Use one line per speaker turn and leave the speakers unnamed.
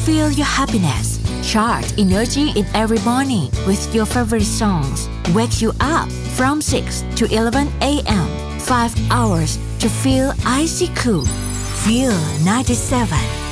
feel your happiness. Charge energy in every morning with your favorite songs. Wake you up from 6 to 11 a.m. 5 hours to feel icy cool. Feel 97.